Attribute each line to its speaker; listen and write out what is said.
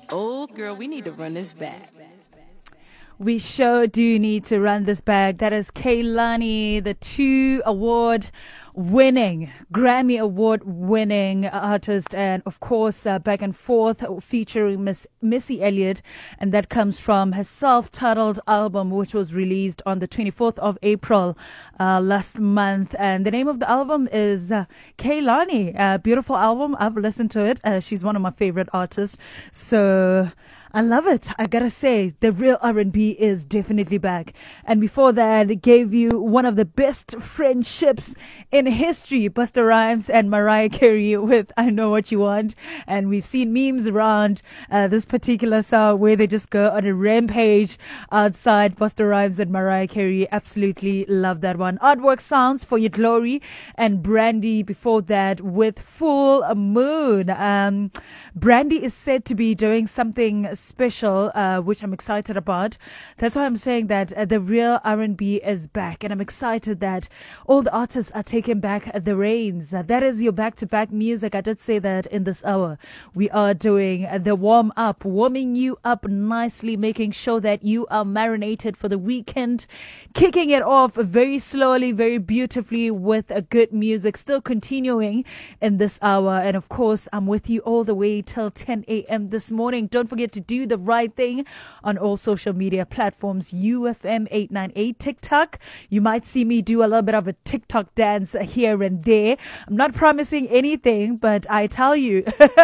Speaker 1: Oh, girl, we need to run this back.
Speaker 2: We sure do need to run this back. That is Kehlani, the Grammy Award winning artist, and of course, Back and Forth featuring Missy Elliott. And that comes from her self-titled album, which was released on the 24th of April last month. And the name of the album is Kehlani. Beautiful album. I've listened to it. She's one of my favorite artists. So I love it. I gotta say, the real R&B is definitely back. And before that, it gave you one of the best friendships in history, Busta Rhymes and Mariah Carey with I Know What You Want. And we've seen memes around this particular song where they just go on a rampage outside. Busta Rhymes and Mariah Carey. Absolutely love that one. Artwork Sounds for Your Glory, and Brandy before that with Full Moon. Brandy is said to be doing something special, which I'm excited about. That's why I'm saying that the real R&B is back, and I'm excited that all the artists are taking back the reins. That is your back-to-back music. I did say that in this hour. We are doing the warming you up nicely, making sure that you are marinated for the weekend, kicking it off very slowly, very beautifully with a good music, still continuing in this hour. And of course, I'm with you all the way till 10 a.m. this morning. Don't forget to do the right thing on all social media platforms. UFM 898 TikTok. You might see me do a little bit of a TikTok dance here and there. I'm not promising anything, but I tell you